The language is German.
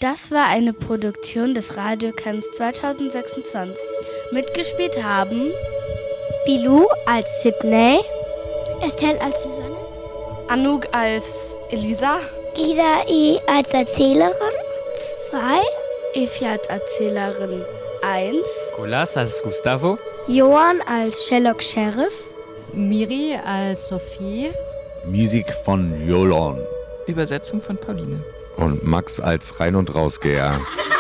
Das war eine Produktion des Radiocamps 2026. Mitgespielt haben Bilou als Sydney, Estelle als Susanne, Anouk als Elisa, Ida E. als Erzählerin 2, Efi als Erzählerin 1, Colas als Gustavo, Johann als Sherlock Sheriff, Miri als Sophie, Musik von Jolon Übersetzung von Pauline und Max als Rein- und Rausgeher.